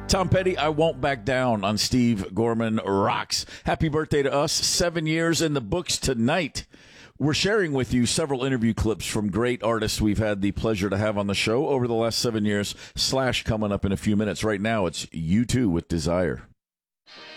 Tom Petty, I Won't Back Down on Steve Gorman Rocks. Happy birthday to us. 7 years in the books tonight. We're sharing with you several interview clips from great artists we've had the pleasure to have on the show over the last 7 years. Slash coming up in a few minutes. Right now, it's U2 with Desire.